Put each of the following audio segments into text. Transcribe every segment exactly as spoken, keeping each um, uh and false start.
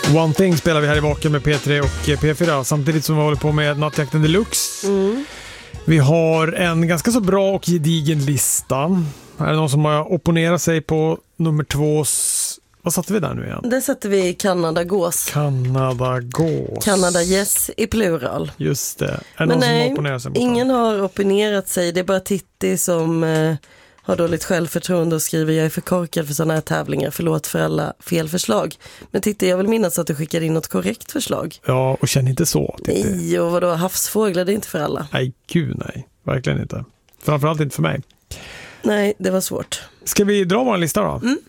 One Thing spelar vi här i Vaken med P tre och P fyra samtidigt som vi håller på med Nattjakten Deluxe. Mm. Vi har en ganska så bra och gedigen lista. Är det någon som har opponerat sig på nummer två? Vad satte vi där nu igen? Där satte vi Canada Gås. Canada Gås. Canada Yes i plural. Just det. Är det Men någon nej, som har opponerat sig? ingen har opponerat sig. Det är bara Titti som eh, har dåligt självförtroende och skriver jag är för korkad för sådana här tävlingar. Förlåt för alla fel förslag. Men Titti, jag vill minnas att du skickade in något korrekt förslag. Ja, och känn inte så, Titti. Nej, och vadå? Havsfåglar, det är inte för alla. Nej, gud nej. Verkligen inte. Framförallt inte för mig. Nej, det var svårt. Ska vi dra vår lista då? Mm.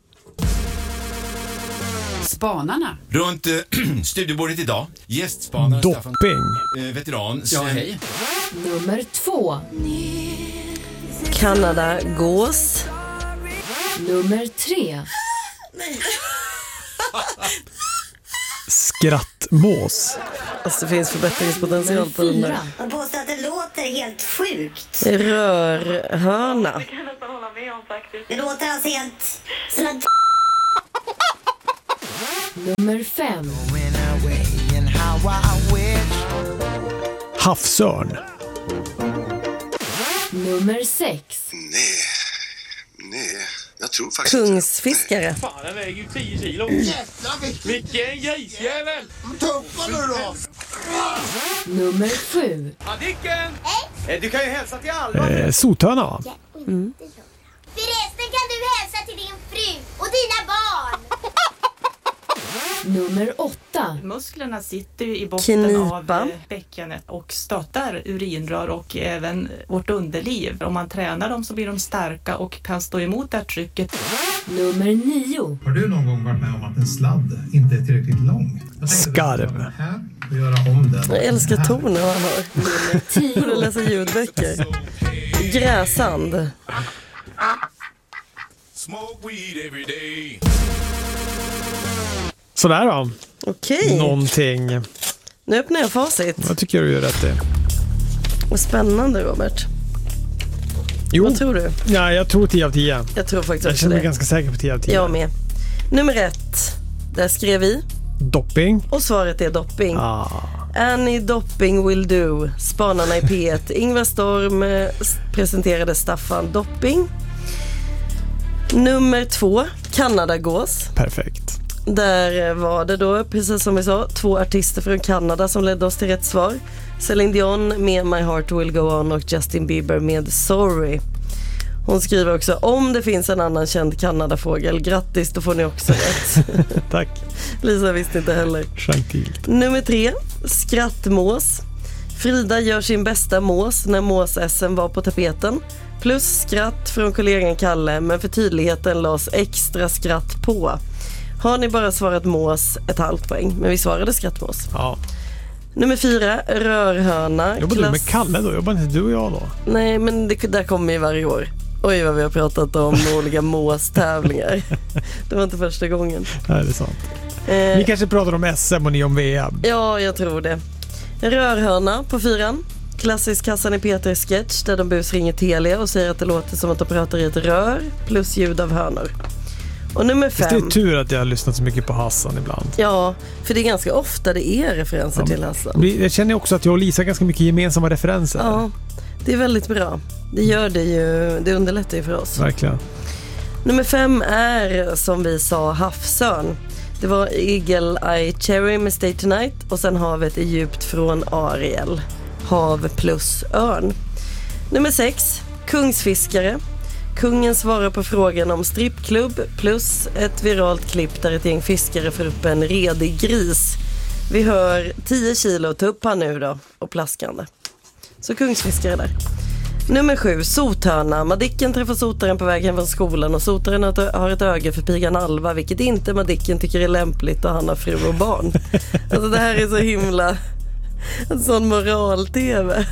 Spanarna. Runt äh, studiebordet idag, gästspanare Dopping. Staffan, äh, veteran. Ja, hej. Nummer två. Canada Gås. Nummer tre. Skrattmås. Alltså det finns förbättringspotential på den där. Man påstår att det låter helt sjukt. Rörhörna. Det kan jag nästan hålla med om faktiskt. Det låter alltså helt som en Nummer fem. Havsörn. Nummer sex. Nej, nej, jag tror faktiskt Kungsfiskare. Fan, den väger ju tio kilo. Vilken grisjävel! Ta upp nu då! Nummer sju. Adicken! Eh, du kan ju hälsa till alla. Eh, sothörna, va? Mm. Förresten kan du hälsa till din fru och dina barn. Nummer åtta. Musklerna sitter ju i botten Knipa. av eh, bäckenet och stöttar urinrör och även vårt underliv. Om man tränar dem så blir de starka och kan stå emot det här trycket. Nummer nio. Har du någon gång varit med om att en sladd inte är tillräckligt lång? Jag tänkte Skarv. att här och göra om den. Jag älskar tonen han har. Nummer tio. Borde läsa ljudböcker. Gräsand. Smoke weed every day. Sådär då. Okej, Någonting. nu öppnar jag facit. Jag tycker du gör rätt i. Vad spännande, Robert. Jo. Vad tror du? Ja, jag tror tio av tio. Jag tror faktiskt Jag också känner mig det. ganska säker på tio av tio. Jag med. Nummer ett. Där skrev vi. Dopping. Och svaret är dopping. Ah. Any dopping will do. Spanarna i P ett. Ingvar Storm eh, presenterade Staffan Dopping. Nummer två. Canada Gås. Perfekt. Där var det då, precis som vi sa, två artister från Kanada som ledde oss till rätt svar. Celine Dion med My Heart Will Go On och Justin Bieber med Sorry. Hon skriver också, om det finns en annan känd Kanadafågel, grattis, då får ni också rätt. Tack. Lisa visste inte heller. Gentilt. Nummer tre, skrattmås. Frida gör sin bästa mås när mås-S M var på tapeten. Plus skratt från kollegan Kalle, men för tydligheten lades extra skratt på. Har ni bara svarat mås, ett halvt poäng. Men vi svarade skrattmås. Ja. Nummer fyra, rörhörna. Jobbar Klass... du med Kalle då? Jobbar inte du och jag då? Nej, men det där kommer ju varje år. Oj, vad vi har pratat om olika måstävlingar. Det var inte första gången. Nej, det är sant. Eh, Ni kanske pratar om S M och ni om V M. ja, jag tror det. Rörhörna på fyran. Klassisk Kassan i Peter sketch där de busringer Telia och säger att det låter som att de pratar i ett rör plus ljud av hörnor. Och nummer Fast det fem. är tur att jag har lyssnat så mycket på Hassan ibland. Ja, för det är ganska ofta det är referenser Ja, till Hassan. Jag känner också att jag och Lisa har ganska mycket gemensamma referenser. Ja, det är väldigt bra. Det gör det ju, det underlättar ju för oss. Verkligen. Nummer fem är, som vi sa, havsörn. Det var Eagle Eye Cherry med Stay Tonight och sen havet är djupt från Ariel. Hav plus örn. Nummer sex, kungsfiskare. Kungen svarar på frågan om strippklubb plus ett viralt klipp där ett gäng fiskare får upp en redig gris. Vi hör tio kilo tuppa nu då och plaskande. Så kungsfiskare där. Nummer sju, sothörna. Madicken träffar sotaren på väg hem från skolan och sotaren har ett öga för pigan Alva, vilket inte Madicken tycker är lämpligt och han har fru och barn. Alltså det här är så himla en sån moral-tv.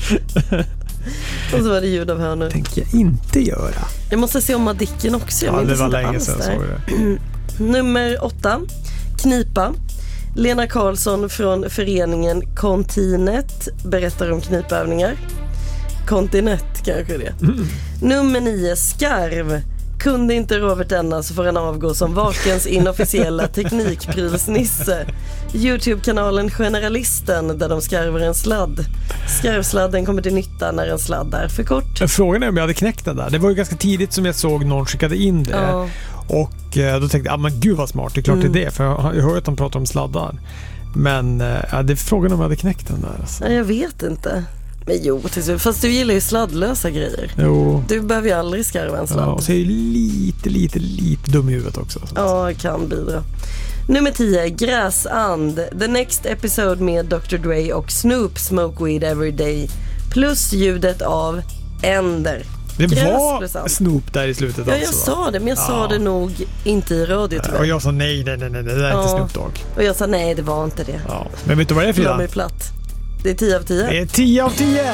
Och så var det ljud av hörnor. Tänker jag inte göra. Jag måste se om Madicken också. Jag Ja, det minns var inte länge alls sedan där. såg det. Nummer åtta, knipa. Lena Karlsson från föreningen Kontinet berättar om knipövningar. Kontinet kanske det. Mm. Nummer nio, skarv. Kunde inte Robert denna så får han avgå som Vakens inofficiella teknikprylsnisse. YouTube-kanalen Generalisten där de skarvar en sladd. Skarvsladden kommer till nytta när en sladd är för kort. Frågan är om jag hade knäckt den där. Det var ju ganska tidigt som jag såg någon skickade in det. Ja. Och eh, då tänkte jag, ah, men gud vad smart, det är klart Mm. det är det. För jag, jag hör att de pratar om sladdar. Men eh, ja, det är frågan om jag hade knäckt den där. Alltså. Nej, jag vet inte. Men jo, till slut. Fast du gillar ju sladdlösa grejer. Jo. Du behöver ju aldrig skarva en sladd. Ja, och så är jag lite, lite, lite dum i huvudet också. Så. Ja, kan bidra. Nummer tio, Gräsand. The Next Episode med doktor Dre och Snoop, Smoke Weed Every Day. Plus ljudet av änder. Det Gräs var plus and. Snoop där i slutet. Ja, jag alltså, sa det, men jag ja. sa det nog inte i radio tyvärr. Och jag sa nej, nej, nej, nej, det där är Ja. inte Snoop Dogg. Och jag sa nej, det var inte det. Ja. Men vet du vad det är för La det? mig platt. Det är tio av tio. Det är tio av tio!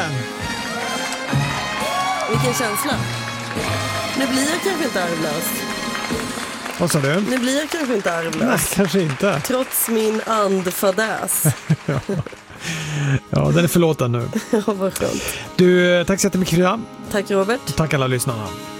Vilken känsla. Nu blir jag kanske inte arvlös. Vad sa du? Nu blir jag kanske inte Nej, arvlös. kanske inte. Trots min andfadäs. Ja, den är förlåten nu. Ja, vad skönt. Du, tack så jättemycket Frida. Tack Robert. Tack alla lyssnarna.